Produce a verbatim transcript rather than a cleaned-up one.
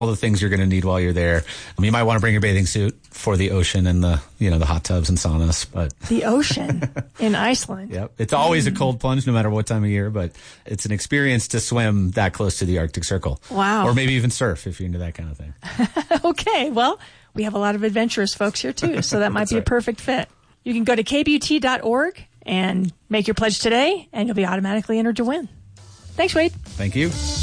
all the things you're going to need while you're there. Um, you might want to bring your bathing suit for the ocean and the, you know, the hot tubs and saunas, but the ocean in Iceland. Yep. It's always mm. a cold plunge no matter what time of year, but it's an experience to swim that close to the Arctic Circle. Wow. Or maybe even surf if you're into that kind of thing. Okay. Well, we have a lot of adventurous folks here too, so that might be right. a perfect fit. You can go to k b u t dot org and make your pledge today, and you'll be automatically entered to win. Thanks, Wade. Thank you.